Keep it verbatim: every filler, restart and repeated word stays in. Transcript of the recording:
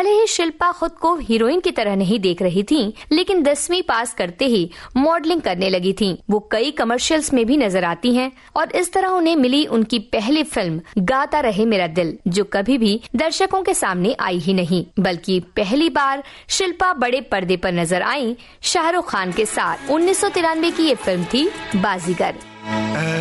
भले ही शिल्पा खुद को हीरोइन की तरह नहीं देख रही थी, लेकिन दसवीं पास करते ही मॉडलिंग करने लगी थी। वो कई कमर्शियल्स में भी नजर आती हैं और इस तरह उन्हें मिली उनकी पहली फिल्म गाता रहे मेरा दिल, जो कभी भी दर्शकों के सामने आई ही नहीं, बल्कि पहली बार शिल्पा बड़े पर्दे पर नजर आई शाहरुख खान के साथ। उन्नीस सौ तिरानवे की ये फिल्म थी बाजीगर।